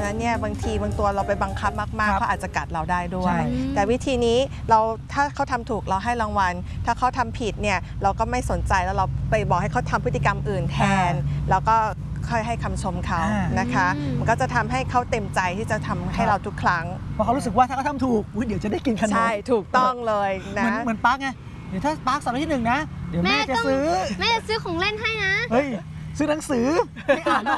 นั้นเนี่ยบางทีบางตัวเราไปบังคับมากๆเขาอาจจะกัดเราได้ด้วใช่ยแต่วิธีนี้ถ้าเขาทำถูกเราให้รางวัลถ้าเขาทำผิดเนี่ยเราก็ไม่สนใจแล้วเราไปบอกให้เขาทำพฤติกรรมอื่นแทนแล้วก็ค่อยให้คำชมเขานะคะมันก็จะทำให้เขาเต็มใจที่จะทำให้เราทุกครั้งเพราะเขารู้สึกว่าถ้าเขาทำถูกเดี๋ยวจะได้กินขนมใช่ถูกต้องเลยนะเหมือนปาร์คไงเดี๋ยวถ้าปาร์คสอบได้ที่ 1นะเดี๋ยวแม่จะซื้อแม่จะซื้อของเล่นให้นะเฮ้ยซื้อหนังสือให้อ่าน